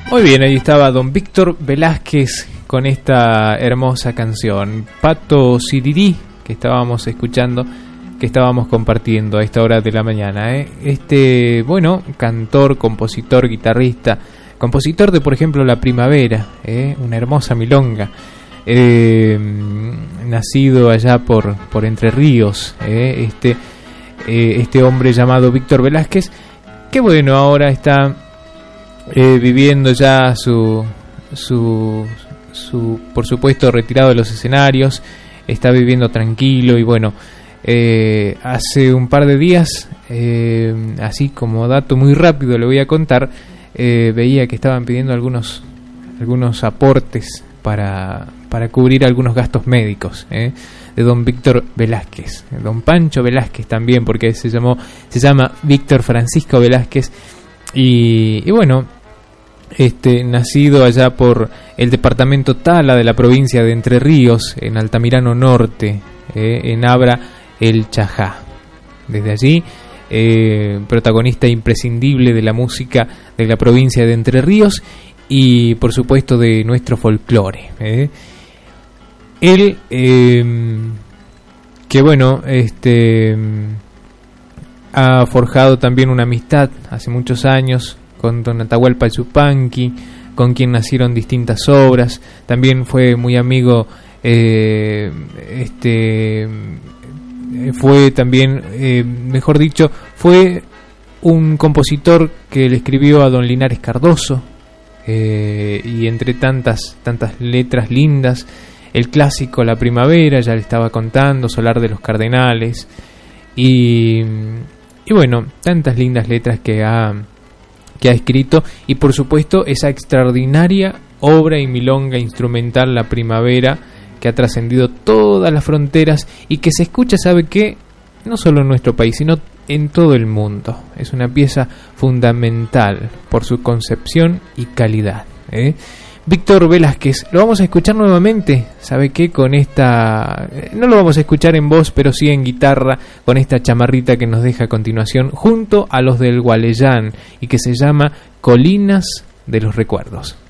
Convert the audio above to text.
Muy bien, ahí estaba don Víctor Velázquez con esta hermosa canción, Pato Sirirí, que estábamos escuchando, que estábamos compartiendo a esta hora de la mañana. Este, bueno, cantor, compositor, guitarrista, compositor de, por ejemplo, La Primavera, una hermosa milonga, nacido allá por Entre Ríos, este hombre llamado Víctor Velázquez, que bueno, ahora está viviendo ya su por supuesto retirado de los escenarios, está viviendo tranquilo y bueno, hace un par de días, así como dato muy rápido le voy a contar, veía que estaban pidiendo algunos aportes para cubrir algunos gastos médicos de don Víctor Velázquez, don Pancho Velázquez también, porque se llama Víctor Francisco Velázquez y bueno, nacido allá por el departamento Tala de la provincia de Entre Ríos, en Altamirano Norte, en Abra el Chajá. Desde allí, protagonista imprescindible de la música de la provincia de Entre Ríos y por supuesto de nuestro folclore. Él, que bueno, ha forjado también una amistad hace muchos años con don Atahualpa Yupanqui, con quien nacieron distintas obras. También fue muy amigo, fue también, mejor dicho, fue un compositor que le escribió a don Linares Cardoso, y entre tantas letras lindas, el clásico La Primavera, ya le estaba contando, Solar de los Cardenales, y bueno, tantas lindas letras que ha escrito, y por supuesto esa extraordinaria obra y milonga instrumental La Primavera, que ha trascendido todas las fronteras y que se escucha, ¿sabe qué? No solo en nuestro país, sino en todo el mundo. Es una pieza fundamental por su concepción y calidad. Víctor Velázquez, lo vamos a escuchar nuevamente, ¿sabe qué? Con esta, no lo vamos a escuchar en voz, pero sí en guitarra, con esta chamarrita que nos deja a continuación, junto a los del Gualeyán, y que se llama Colinas de los Recuerdos.